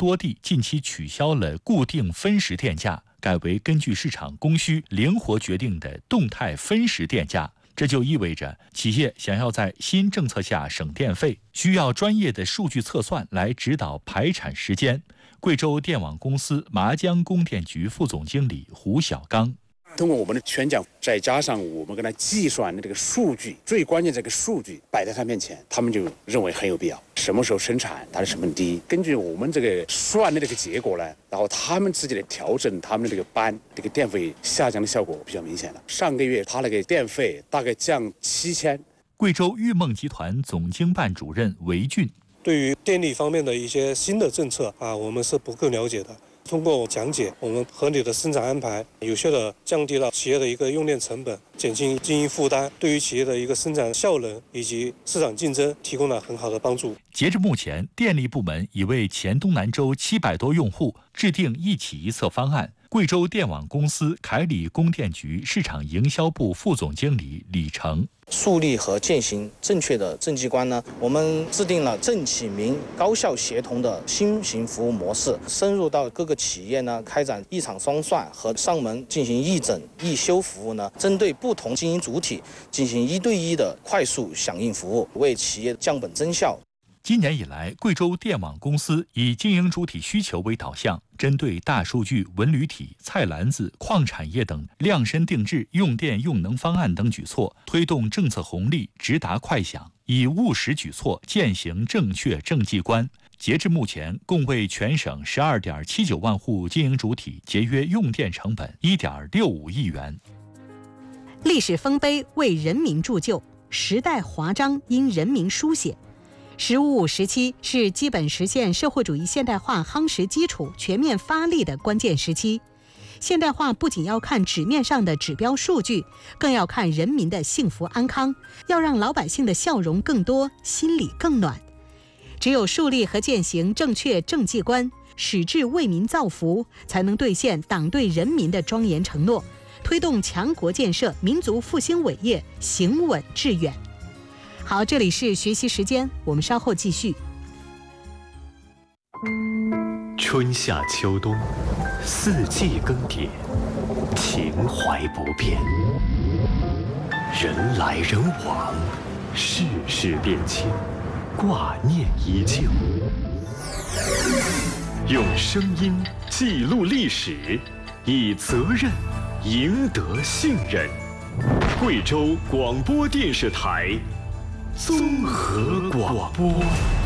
多地近期取消了固定分时电价，改为根据市场供需灵活决定的动态分时电价。这就意味着，企业想要在新政策下省电费，需要专业的数据测算来指导排产时间。贵州电网公司麻江供电局副总经理胡小刚。 通过我们的宣讲，再加上我们跟他计算的这个数据，最关键这个数据摆在他面前，他们就认为很有必要。什么时候生产，它的成本低，根据我们这个算的这个结果呢，然后他们自己的调整，他们的这个班，这个电费下降的效果比较明显了。上个月他那个电费大概降7000。 贵州裕梦集团总经办主任韦俊。 对于电力方面的一些新的政策我们是不够了解的。通过讲解，我们合理的生产安排，有效的降低了企业的一个用电成本，减轻经营负担，对于企业的一个生产效能以及市场竞争提供了很好的帮助。 截至目前，电力部门已为黔东南州700多用户制定一起一策方案。贵州电网公司凯里供电局市场营销部副总经理李成。 树立和践行正确的政绩观呢，我们制定了政企民高效协同的新型服务模式，深入到各个企业呢，开展一场双算和上门进行义诊义修服务呢，针对不同经营主体进行1对1的快速响应服务，为企业降本增效。 今年以来，贵州电网公司以经营主体需求为导向，针对大数据、文旅体、菜篮子、矿产业等量身定制用电用能方案等举措，推动政策红利直达快响，以务实举措践行正确政绩观。截至目前，共为全省12.79万户经营主体节约用电成本1.65亿元。 历史丰碑为人民铸就，时代华章因人民书写。“十五五”时期是基本实现社会主义现代化夯实基础、全面发力的关键时期。现代化不仅要看纸面上的指标数据，更要看人民的幸福安康，要让老百姓的笑容更多，心里更暖。只有树立和践行正确政绩观，矢志为民造福，才能兑现党对人民的庄严承诺，推动强国建设、民族复兴伟业行稳致远。好，这里是学习时间，我们稍后继续。 春夏秋冬，四季更迭，情怀不变。人来人往，世事变迁，挂念依旧。用声音记录历史，以责任赢得信任。贵州广播电视台综合广播。